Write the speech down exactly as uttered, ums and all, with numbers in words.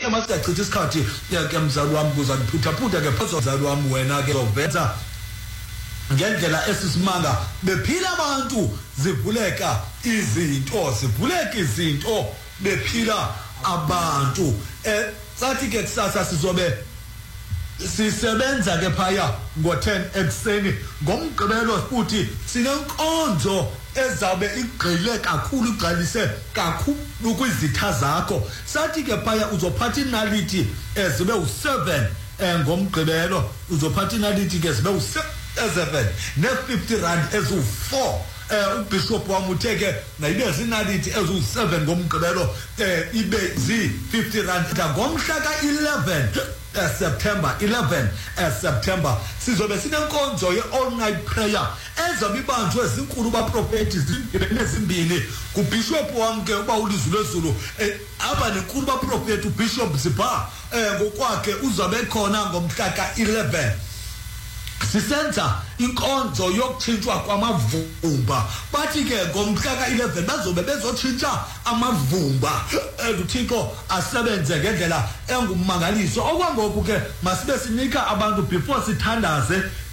ke masicachitha isikhathi ke mzali wami kuza kuphutha-phutha ke phezu mzali wami wena ke zovenza ngendlela esisimanga bephila abantu zivuleka izinto zivuleka izinto bephila abantu eh sathi ke kusasa sizobe sisebenza ke phaya ngo ten ekseni ngomgqibelo futhi sinenkonzo ezabe igqile kakhulu igqalise kakhulu kwizitha zakho sathi ke phaya uzophatha inaliti ezibe u seven ngomgqibelo uzophatha inaliti ke zibe u seven ne fifty rand ezu four eh ubishop wami utheke nayibe zinaliti ezu seven ngomgqibelo eh ibe zi fifty rand ngomhla ka eleven September eleven September sizobe sinenkonzo ye all night prayer ezabe ibanjwe ezinkulu baprofeti zingene ezimbini kubishop wonke uba ulizwi lezulu aba nenkulu baprofeti ubishop Zipha eh ngokwakhe uzabe khona ngomhla ka eleven sisenza inkonzo yokutshintshwa kwamavumba bathi ke ngomhla ka eleven bazobe bezotshintsha amavumba uThixo asebenze ngendlela engumangaliso okwangoku ke masibe sinika abantu before sithandaze